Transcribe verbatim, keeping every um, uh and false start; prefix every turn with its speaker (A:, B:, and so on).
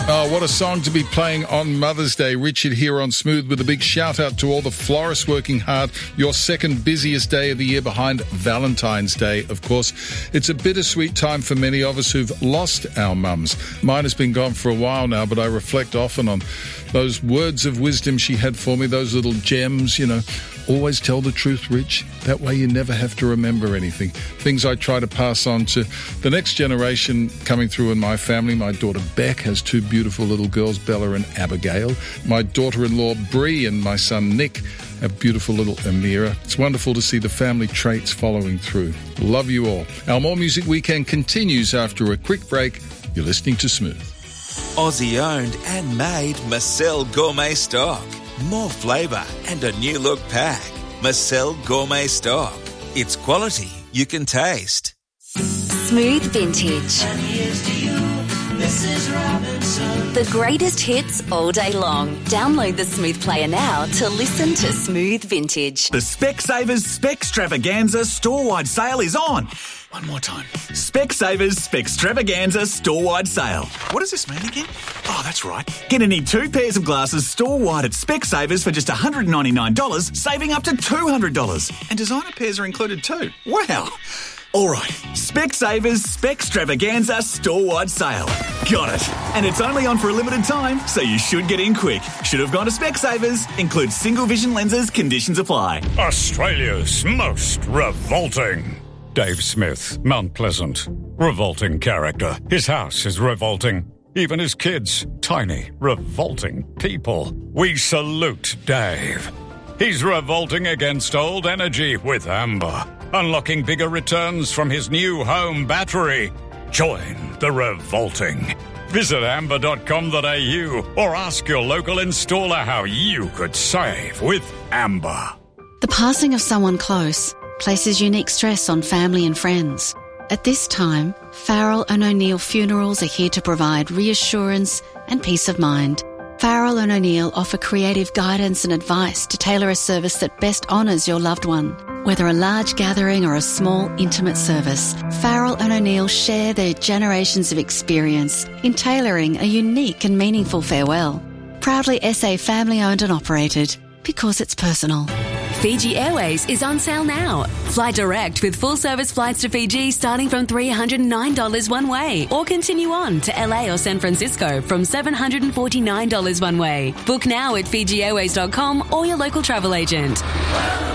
A: Oh, what a song to be playing on Mother's Day. Richard here on Smooth with a big shout out to all the florists working hard. Your second busiest day of the year behind Valentine's Day, of course. It's a bittersweet time for many of us who've lost our mums. Mine has been gone for a while now, but I reflect often on those words of wisdom she had for me, those little gems, you know. Always tell the truth, Rich. That way you never have to remember anything. Things I try to pass on to the next generation coming through in my family. My daughter Beck has two beautiful little girls, Bella and Abigail. My daughter-in-law Bree and my son Nick have beautiful little Amira. It's wonderful to see the family traits following through. Love you all. Our More Music Weekend continues after a quick break. You're listening to Smooth.
B: Aussie owned and made Marcel Gourmet Stock. More flavour and a new look pack. Marcel Gourmet Stock. It's quality you can taste.
C: Smooth Vintage.
D: And here's to you, Missus Robinson.
C: The greatest hits all day long. Download the Smooth Player now to listen to Smooth Vintage.
E: The Specsavers Specstravaganza store-wide sale is on. One more time. Specsavers Specstravaganza store-wide sale. What does this mean again? Oh, that's right. Get any two pairs of glasses store-wide at Specsavers for just one hundred ninety-nine dollars, saving up to two hundred dollars. And designer pairs are included too. Wow. All right. Specsavers Specstravaganza store-wide sale. Got it. And it's only on for a limited time, so you should get in quick. Should have gone to Specsavers. Includes single vision lenses. Conditions apply.
F: Australia's most revolting. Dave Smith, Mount Pleasant. Revolting character. His house is revolting. Even his kids. Tiny, revolting people. We salute Dave. He's revolting against old energy with Amber. Unlocking bigger returns from his new home battery. Join the revolting. Visit amber dot com dot a u or ask your local installer how you could save with Amber.
G: The passing of someone close places unique stress on family and friends. At this time, Farrell and O'Neill Funerals are here to provide reassurance and peace of mind. Farrell and O'Neill offer creative guidance and advice to tailor a service that best honours your loved one. Whether a large gathering or a small, intimate service, Farrell and O'Neill share their generations of experience in tailoring a unique and meaningful farewell. Proudly S A family-owned and operated, because it's personal.
H: Fiji Airways is on sale now. Fly direct with full-service flights to Fiji starting from three hundred nine dollars one way, or continue on to L A or San Francisco from seven hundred forty-nine dollars one way. Book now at fiji airways dot com or your local travel agent.